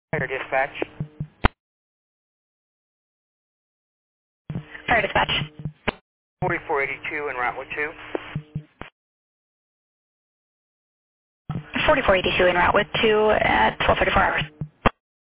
Fire dispatch. Fire dispatch. 4482 en route with 2. 4482 en route with 2 at 12:34 hours.